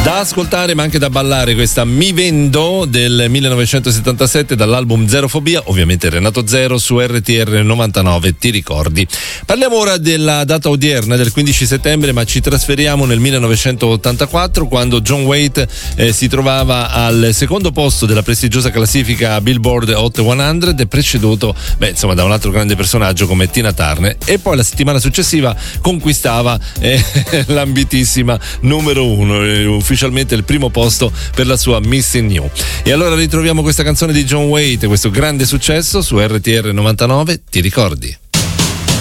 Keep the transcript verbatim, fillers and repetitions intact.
Da ascoltare ma anche da ballare questa Mi Vendo del millenovecentosettantasette dall'album Zerofobia, ovviamente Renato Zero su R T R novantanove, ti ricordi. Parliamo ora della data odierna del quindici settembre, ma ci trasferiamo nel millenovecentottantaquattro, quando John Waite eh, si trovava al secondo posto della prestigiosa classifica Billboard Hot cento, preceduto beh, insomma, da un altro grande personaggio come Tina Turner, e poi la settimana successiva conquistava eh, l'ambitissima numero uno, eh, ufficialmente il primo posto per la sua Missing You. E allora ritroviamo questa canzone di John Waite, questo grande successo su R T R novantanove, ti ricordi?